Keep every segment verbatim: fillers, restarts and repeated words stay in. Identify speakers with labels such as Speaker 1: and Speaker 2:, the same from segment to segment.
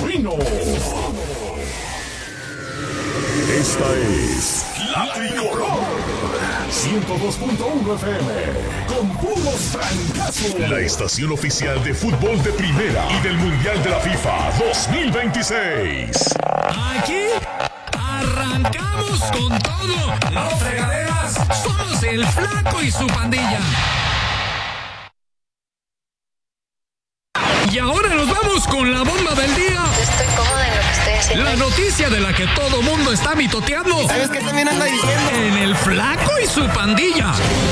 Speaker 1: genuino. Esta es La Tricolor ciento dos punto uno F M con puros francazos. La estación oficial de fútbol de primera y del Mundial de la FIFA dos mil veintiséis.
Speaker 2: Aquí arrancamos con todo. Los fregaderas somos el Flaco y su pandilla. Y ahora nos vamos con la bomba del día.
Speaker 3: Yo estoy cómoda en lo que estoy haciendo.
Speaker 2: La noticia de la que todo mundo está mitoteando.
Speaker 4: ¿Sabes qué también anda diciendo?
Speaker 2: En el Flaco y su pandilla.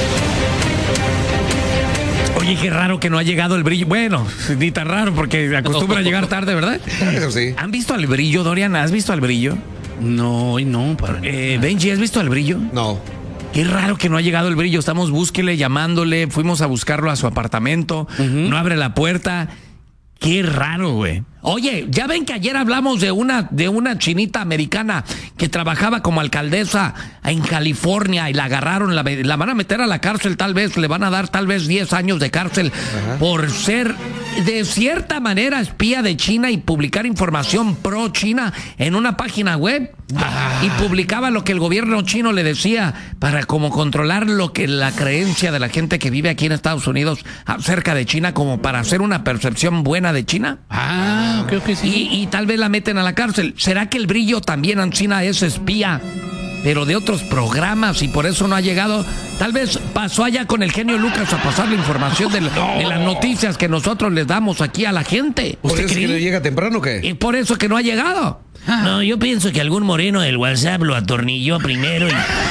Speaker 2: Oye, qué raro que no ha llegado el brillo. Bueno, ni tan raro porque acostumbra a llegar tarde, ¿verdad?
Speaker 4: Eso sí.
Speaker 2: ¿Han visto al brillo, Dorian? ¿Has visto al brillo?
Speaker 5: No, y no. Para...
Speaker 2: Eh, Benji, ¿has visto al brillo?
Speaker 4: No.
Speaker 2: Qué raro que no ha llegado el brillo. Estamos búsquele, llamándole. Fuimos a buscarlo a su apartamento. Uh-huh. No abre la puerta. Qué raro, güey. Oye, ya ven que ayer hablamos de una, de una chinita americana que trabajaba como alcaldesa en California y la agarraron, la, la van a meter a la cárcel tal vez, le van a dar tal vez diez años de cárcel. Ajá. Por ser de cierta manera espía de China y publicar información pro China en una página web. Ah. Y publicaba lo que el gobierno chino le decía para como controlar lo que la creencia de la gente que vive aquí en Estados Unidos acerca de China, como para hacer una percepción buena de China.
Speaker 5: Ah, creo que sí.
Speaker 2: Y, y tal vez la meten a la cárcel. ¿Será que el brillo también en China es espía, pero de otros programas y por eso no ha llegado? Tal vez pasó allá con el genio Lucas a pasar la información de, la, no. de las noticias que nosotros les damos aquí a la gente.
Speaker 4: ¿Por eso cree? Que no llega temprano o qué?
Speaker 2: Y por eso que no ha llegado.
Speaker 6: Ah. No, yo pienso que algún moreno del WhatsApp lo atornilló primero y...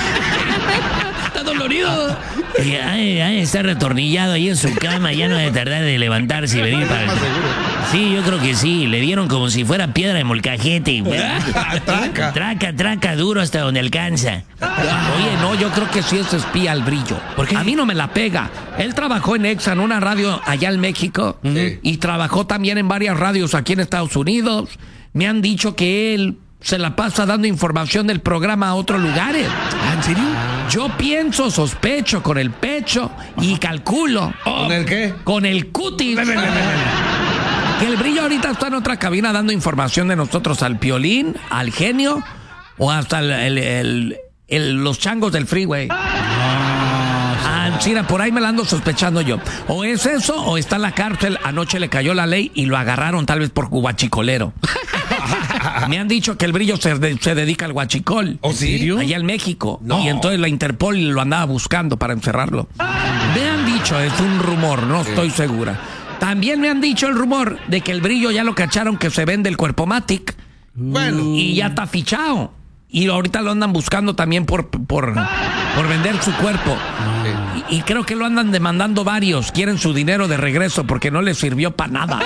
Speaker 2: Está dolorido.
Speaker 6: Y ahí, ahí está retornillado ahí en su cama, ya no debe tardar de levantarse y venir para... Sí, yo creo que sí, le dieron como si fuera piedra de molcajete.
Speaker 4: Traca.
Speaker 6: Traca, traca, duro hasta donde alcanza.
Speaker 2: Oye, no, yo creo que sí es espía al brillo. Porque a mí no me la pega. Él trabajó en Exa, en una radio allá en México, sí. Y trabajó también en varias radios aquí en Estados Unidos. Me han dicho que él se la pasa dando información del programa a otros lugares.
Speaker 5: ¿En serio?
Speaker 2: Yo pienso, sospecho con el pecho y calculo.
Speaker 4: Oh, ¿Con el qué?
Speaker 2: Con el cutis. Que el brillo ahorita está en otra cabina dando información de nosotros al Piolín, al genio o hasta el, el, el, el, los changos del freeway. Ah, Chira, por ahí me la ando sospechando yo. O es eso o está en la cárcel. Anoche le cayó la ley y lo agarraron tal vez por guachicolero. Me han dicho que el brillo se, de, se dedica al guachicol.
Speaker 4: ¿Oh, sí?
Speaker 2: Allá en México.
Speaker 4: No.
Speaker 2: Y entonces la Interpol lo andaba buscando para encerrarlo. Me han dicho, es un rumor, no sí. estoy segura. También me han dicho el rumor de que el brillo ya lo cacharon que se vende el Cuerpomatic.
Speaker 4: Bueno.
Speaker 2: Y ya está fichado. Y ahorita lo andan buscando también por, por, por vender su cuerpo. Y, y creo que lo andan demandando varios. Quieren su dinero de regreso porque no les sirvió para nada.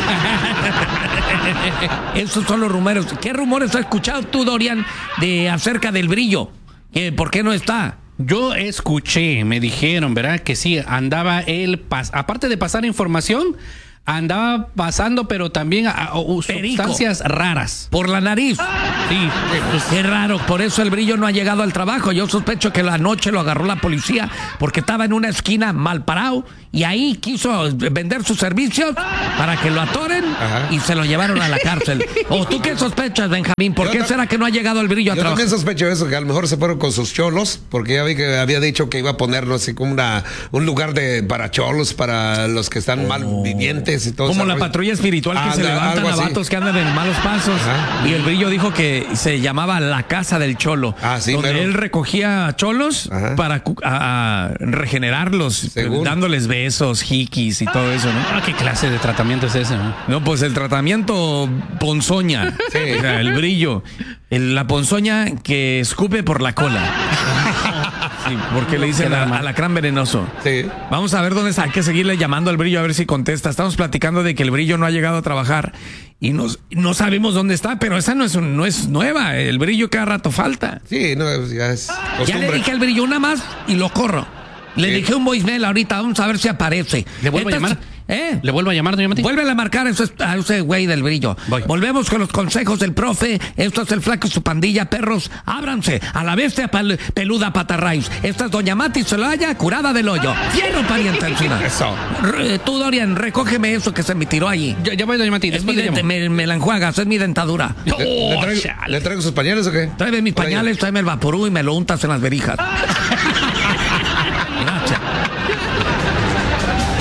Speaker 2: Esos son los rumores. ¿Qué rumores has escuchado tú, Dorian, de acerca del brillo? ¿Por qué no está?
Speaker 5: Yo escuché, me dijeron, ¿verdad? Que sí, andaba él, pas- aparte de pasar información, andaba pasando, pero también a, a, a sustancias raras.
Speaker 2: Por la nariz.
Speaker 5: Sí.
Speaker 2: Pues qué raro, por eso el brillo no ha llegado al trabajo. Yo sospecho que la noche lo agarró la policía porque estaba en una esquina mal parado y ahí quiso vender sus servicios para que lo atoren. Ajá. Y se lo llevaron a la cárcel. ¿O tú qué sospechas, Benjamín? ¿Por yo qué no, será que no ha llegado el brillo a trabajar?
Speaker 4: Yo también sospecho eso, que a lo mejor se fueron con sus cholos, porque ya vi que había dicho que iba a poner, no sé, como una, un lugar de para cholos, para los que están oh. mal vivientes y todo eso.
Speaker 2: Como la patrulla espiritual que ah, se levantan a vatos que andan en malos pasos. Ajá. Y el brillo dijo que se llamaba la casa del cholo.
Speaker 4: Ah, sí,
Speaker 2: donde
Speaker 4: pero...
Speaker 2: él recogía cholos Ajá. para a, a regenerarlos, ¿según? Dándoles besos, jiquis y todo eso, ¿no?
Speaker 5: Ah, ¿qué clase de tratamiento es ese, no?
Speaker 2: No, pues el tratamiento ponzoña. Sí. O sea, el brillo. El, la ponzoña que escupe por la cola. Sí, porque le dicen a, alacrán venenoso.
Speaker 4: Sí.
Speaker 2: Vamos a ver dónde está. Hay que seguirle llamando al brillo a ver si contesta. Estamos platicando de que el brillo no ha llegado a trabajar y nos, no sabemos dónde está, pero esa no es, un, no es nueva. El brillo cada rato falta.
Speaker 4: Sí, no, ya es costumbre.
Speaker 2: Ya le dije al brillo una más y lo corro. Le sí. dije un voicemail ahorita, vamos a ver si aparece.
Speaker 5: ¿Le vuelvo
Speaker 2: esta,
Speaker 5: a llamar?
Speaker 2: ¿Eh?
Speaker 5: ¿Le vuelvo a llamar, doña Mati?
Speaker 2: Vuelve a marcar a ese, a ese güey del brillo.
Speaker 5: Voy.
Speaker 2: Volvemos con los consejos del profe. Esto es el Flaco y su pandilla, perros. Ábranse a la bestia pel- peluda patarrays. Esta es doña Mati Celaya, curada del hoyo. Fierro pariente encima.
Speaker 4: Eso.
Speaker 2: R- tú, Dorian, recógeme eso que se me tiró allí.
Speaker 5: Ya, ya voy, doña Mati.
Speaker 2: Es mi
Speaker 5: Después le
Speaker 2: dent-
Speaker 5: llamo.
Speaker 2: me, me la enjuagas, es mi dentadura.
Speaker 4: ¿Le, le
Speaker 5: Oh,
Speaker 4: traigo,
Speaker 5: chale.
Speaker 4: ¿Le traigo sus pañales o qué?
Speaker 2: Tráeme mis
Speaker 4: Por ahí.
Speaker 2: pañales, tráeme el vaporú y me lo untas en las verijas.